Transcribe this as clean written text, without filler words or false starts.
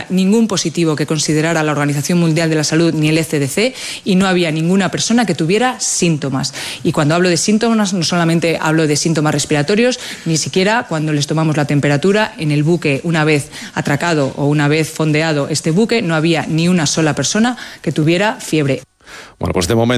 ningún positivo que considerara la Organización Mundial de la Salud ni el ECDC, y no había ninguna persona que tuviera síntomas. Y cuando hablo de síntomas, no solamente hablo de síntomas respiratorios, ni siquiera cuando les tomamos la temperatura en el buque, una vez atracado o una vez fondeado este buque, no había ni una sola persona que tuviera fiebre. Bueno, pues de momento